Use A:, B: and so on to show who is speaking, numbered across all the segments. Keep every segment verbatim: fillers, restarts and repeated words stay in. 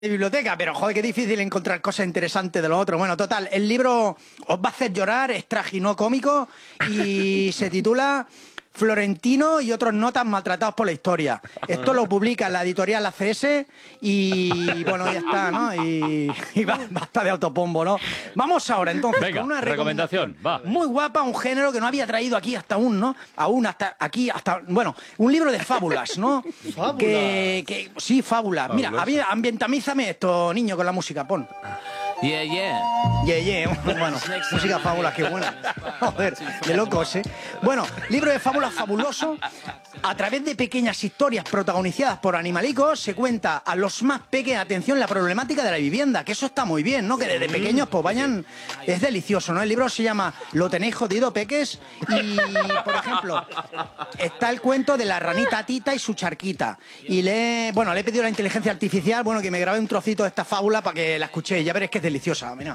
A: de biblioteca, pero joder, qué difícil encontrar cosas interesantes de lo otro. Bueno, total, el libro os va a hacer llorar, es trágico cómico y se titula Florentino y otros notas maltratados por la historia. Esto lo publica la editorial A C S y bueno, ya está, ¿no? Y, y basta de autopombo, ¿no? Vamos ahora, entonces,
B: Venga,
A: con una
B: recomendación,
A: recomendación
B: va.
A: muy guapa, un género que no había traído aquí hasta aún, ¿no? Aún hasta aquí, hasta, bueno, un libro de fábulas, ¿no?
C: Fábulas.
A: Que, que, sí, fábulas. Mira,
C: Fabulosas.
A: ambientamízame esto, niño, con la música, pon.
D: Yeah, yeah.
A: Yeah, yeah. Bueno, música fábulas, qué buena. Joder, de locos, ¿eh? Bueno, libro de fábulas fabuloso. A través de pequeñas historias protagonizadas por animalicos se cuenta a los más pequeños, atención, la problemática de la vivienda, que eso está muy bien, ¿no? Que desde pequeños pues vayan... Es delicioso, ¿no? El libro se llama Lo tenéis jodido, peques, y, por ejemplo, está el cuento de la ranita Tita y su charquita. Y le, he- bueno, le he pedido a la inteligencia artificial, bueno, que me grabe un trocito de esta fábula para que la escuchéis. Ya veréis que es deliciosa, mira.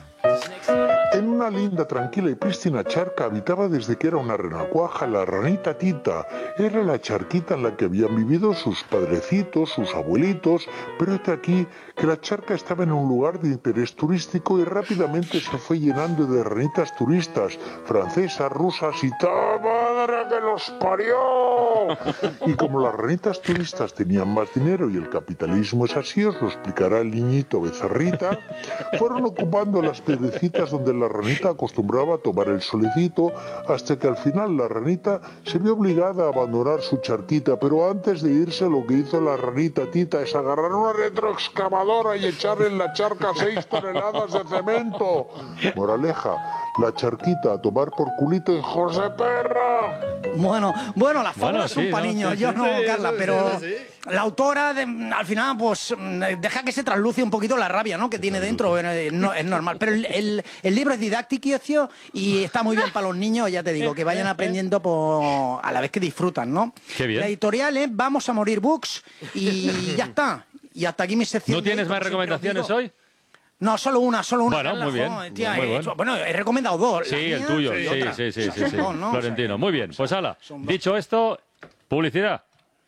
E: En una linda, tranquila y prístina charca habitaba desde que era una renacuaja la ranita Tita. Era la charquita en la que habían vivido sus padrecitos, sus abuelitos, pero este aquí que la charca estaba en un lugar de interés turístico y rápidamente se fue llenando de ranitas turistas, francesas, rusas y ¡ta madre que los parió! Y como las ranitas turistas tenían más dinero y el capitalismo es así, os lo explicará el niñito becerrita, fueron ocupando las piedrecitas donde la ranita acostumbraba a tomar el solecito, hasta que al final la ranita se vio obligada a abandonar su charquita, pero antes de irse lo que hizo la ranita Tita es agarrar una retroexcavadora y echar en la charca seis toneladas de cemento. Moraleja, la charquita a tomar por culito en José Perra.
A: Bueno, bueno, las
B: Bueno,
A: fábulas
B: sí,
A: son para
B: ¿no?
A: niños,
B: Sí,
A: yo
B: sí,
A: no,
C: sí,
A: Carla,
C: sí,
A: pero
C: sí,
A: la autora de- al final pues mm, deja que se trasluce un poquito la rabia, ¿no? Que tiene dentro, eh, no, es normal. Pero el, el- el libro es didáctico y está muy bien para los niños, ya te digo, que vayan aprendiendo por, a la vez que disfrutan, ¿no?
B: Qué bien.
A: La editorial es Vamos a Morir Books y ya está. Y hasta aquí mi sección.
B: ¿No
A: de hoy,
B: tienes
A: como
B: más
A: siempre os
B: recomendaciones
A: digo.
B: hoy?
A: No, solo una, solo una.
B: Bueno,
A: Carla,
B: muy bien,
A: jo, tía,
B: muy
A: he
B: bueno.
A: hecho- bueno, he recomendado dos.
B: Sí,
A: la
B: el
A: mía
B: tuyo.
A: y
B: Sí,
A: otra.
B: sí, sí,
A: O
B: sí,
A: sea,
B: sí.
A: son dos, ¿no?
B: Florentino,
A: O sea,
B: muy bien. Pues ala,
A: son dos.
B: dicho esto, publicidad.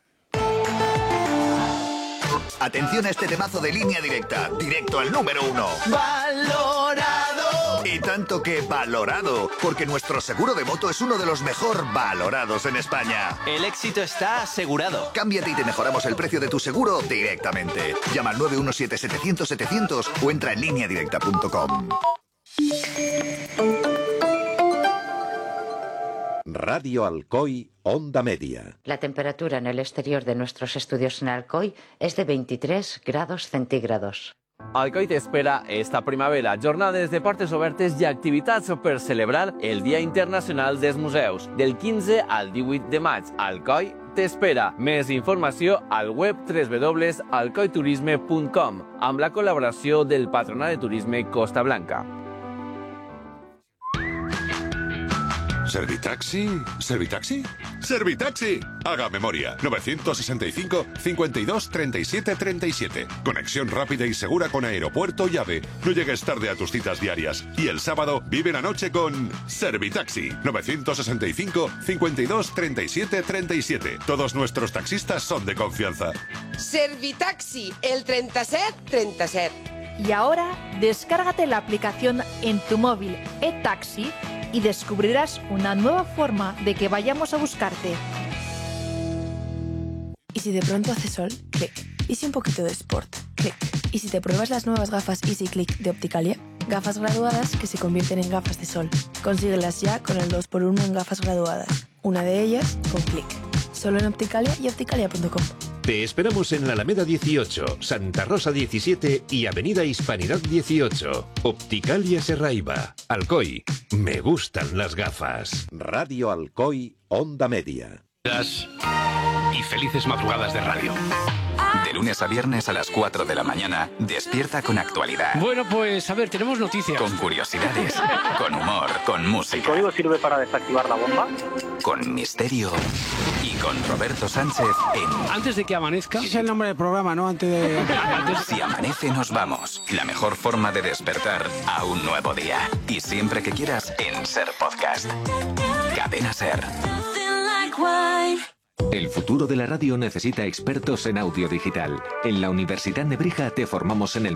F: Atención a este temazo de Línea Directa, directo al número uno. ¡Valorado! Y tanto que valorado, porque nuestro seguro de moto es uno de los mejor valorados en España.
D: El éxito está asegurado.
F: Cámbiate y te mejoramos el precio de tu seguro directamente. Llama al nueve uno siete setecientos setecientos o entra en línea directa punto com.
G: Radio Alcoy, Onda Media.
H: La temperatura en el exterior de nuestros estudios en Alcoy es de veintitrés grados centígrados.
I: Alcoy te espera esta primavera, jornades de portes obertes i activitats per celebrar el Dia Internacional dels Museus. Del quinze al divuit de maig, Alcoy t'espera. Més informació al web w w w punt alcoiturisme punt com amb la col·laboració del Patronat de Turisme Costa Blanca.
J: ¿Servitaxi? ¿Servitaxi? ¡Servitaxi! Haga memoria. novecientos sesenta y cinco, cincuenta y dos, treinta y siete, treinta y siete. Conexión rápida y segura con aeropuerto y AVE. No llegues tarde a tus citas diarias. Y el sábado vive la noche con Servitaxi. novecientos sesenta y cinco, cincuenta y dos, treinta y siete, treinta y siete. Todos nuestros taxistas son de confianza.
K: Servitaxi, el treinta y siete treinta y siete.
L: Y ahora, descárgate la aplicación en tu móvil eTaxi y descubrirás una nueva forma de que vayamos a buscarte.
M: ¿Y si de pronto hace sol? Clic. ¿Y si un poquito de sport? Clic. ¿Y si te pruebas las nuevas gafas Easy Click de Opticalia? Gafas graduadas que se convierten en gafas de sol. Consíguelas ya con el dos por uno en gafas graduadas. Una de ellas con Clic. Solo en Opticalia y opticalia punto com.
G: Te esperamos en la Alameda dieciocho, Santa Rosa diecisiete y Avenida Hispanidad dieciocho. Opticalia Serraiva. Alcoy. Me gustan las gafas. Radio Alcoy, Onda Media.
N: Y felices madrugadas de radio.
O: De lunes a viernes a las cuatro de la mañana, despierta con actualidad.
N: Bueno, pues a ver, tenemos noticias.
O: Con curiosidades, con humor, con música.
P: ¿El código sirve para desactivar la bomba?
O: Con misterio y con Roberto Sánchez en...
N: Antes de que amanezca...
Q: Ese es el nombre del programa, ¿no? Antes de...
O: Si amanece nos vamos. La mejor forma de despertar a un nuevo día. Y siempre que quieras en Ser Podcast. Cadena Ser.
C: El futuro de la radio necesita expertos en audio digital. En la Universidad Nebrija te formamos en el